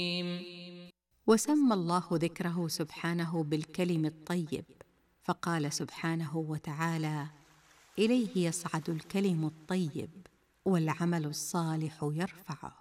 وسمى الله ذكره سبحانه بالكلم الطيب، فقال سبحانه وتعالى: إليه يصعد الكلم الطيب والعمل الصالح يرفعه.